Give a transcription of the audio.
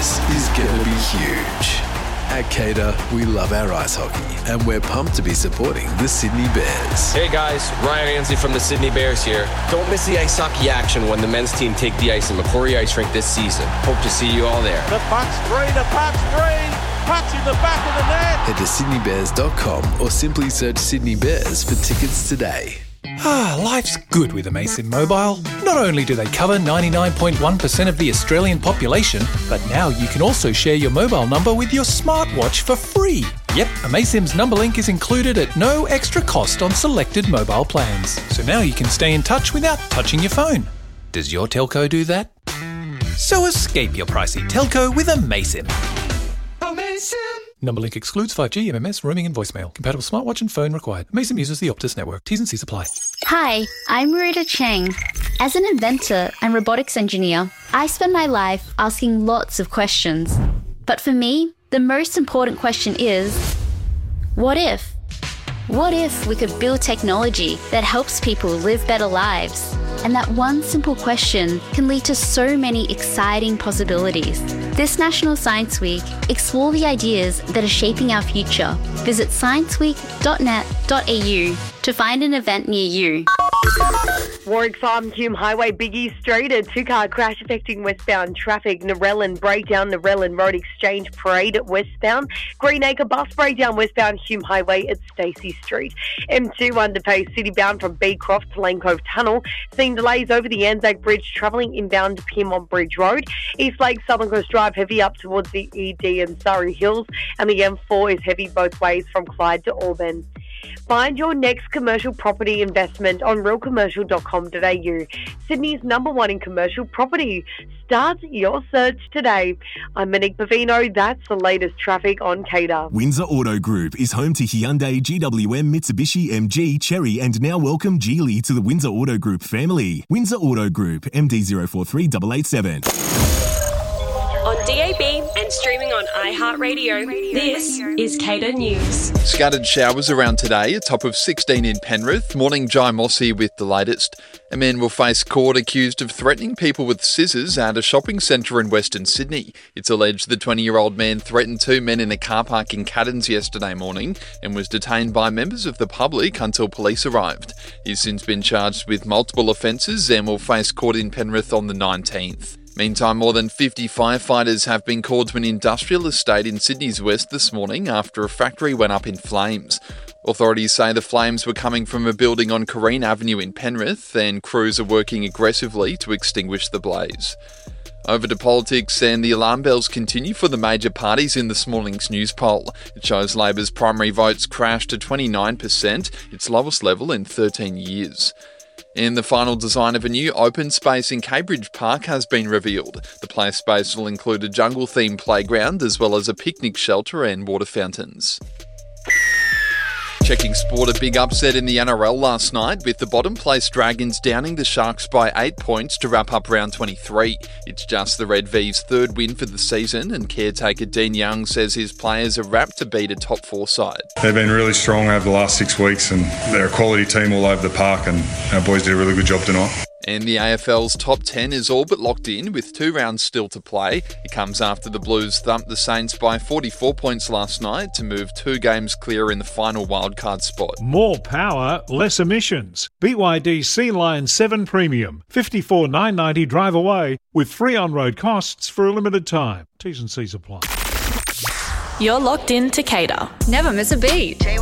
Bears is going to be huge. At Cater, we love our ice hockey and we're pumped to be supporting the Sydney Bears. Hey guys, Ryan Ansley from the Sydney Bears here. Don't miss the ice hockey action when the men's team take the ice in Macquarie Ice Rink this season. Hope to see you all there. The puck's free, puck's in the back of the net. Head to sydneybears.com or simply search Sydney Bears for tickets today. Life's good with Amaysim Mobile. Not only do they cover 99.1% of the Australian population, but now you can also share your mobile number with your smartwatch for free. Yep, Amaysim's number link is included at no extra cost on selected mobile plans. So now you can stay in touch without touching your phone. Does your telco do that? So escape your pricey telco with Amaysim. Amaysim! Number link excludes 5G, MMS, roaming and voicemail. Compatible smartwatch and phone required. Amaysim uses the Optus network. T's and C's apply. Hi, I'm Marita Cheng. As an inventor and robotics engineer, I spend my life asking lots of questions. But for me, the most important question is, what if? What if we could build technology that helps people live better lives? And that one simple question can lead to so many exciting possibilities. This National Science Week, explore the ideas that are shaping our future. Visit scienceweek.net.au to find an event near you. Warwick Farm Hume Highway, Biggie Street, a two-car crash affecting westbound traffic. Narellan breakdown, Narellan Road Exchange Parade westbound. Greenacre bus breakdown westbound Hume Highway at Stacey Street. M2 underpass citybound from Beecroft to Lane Cove Tunnel. Seeing delays over the Anzac Bridge travelling inbound to Pyrmont Bridge Road. East Lake Southern Coast Drive heavy up towards the ED and Surrey Hills. And the M4 is heavy both ways from Clyde to Auburn. Find your next commercial property investment on realcommercial.com.au. Sydney's #1 in commercial property. Start your search today. I'm Monique Bavino. That's the latest traffic on Cater. Windsor Auto Group is home to Hyundai, GWM, Mitsubishi, MG, Chery, and now welcome Geely to the Windsor Auto Group family. Windsor Auto Group, MD043887. On DAB and streaming on iHeartRadio, this is Cater News. Scattered showers around today, a top of 16 in Penrith. Morning, Jai Mossy with the latest. A man will face court accused of threatening people with scissors at a shopping centre in Western Sydney. It's alleged the 20-year-old man threatened two men in a car park in Caddons yesterday morning and was detained by members of the public until police arrived. He's since been charged with multiple offences and will face court in Penrith on the 19th. Meantime, more than 50 firefighters have been called to an industrial estate in Sydney's west this morning after a factory went up in flames. Authorities say the flames were coming from a building on Corrine Avenue in Penrith, and crews are working aggressively to extinguish the blaze. Over to politics, and the alarm bells continue for the major parties in this morning's news poll. It shows Labor's primary votes crashed to 29%, its lowest level in 13 years. And the final design of a new open space in Cambridge Park has been revealed. The play space will include a jungle-themed playground as well as a picnic shelter and water fountains. Checking sport, a big upset in the NRL last night with the bottom place Dragons downing the Sharks by 8 points to wrap up round 23. It's just the Red V's third win for the season, and caretaker Dean Young says his players are wrapped to beat a top 4 side. They've been really strong over the last 6 weeks and they're a quality team all over the park, and our boys did a really good job tonight. And the AFL's top 10 is all but locked in with 2 rounds still to play. It comes after the Blues thumped the Saints by 44 points last night to move 2 games clear in the final wildcard spot. More power, less emissions. BYD Sea Lion 7 Premium. $54,990 drive away with free on-road costs for a limited time. T's and C's apply. You're locked in to Cater. Never miss a beat.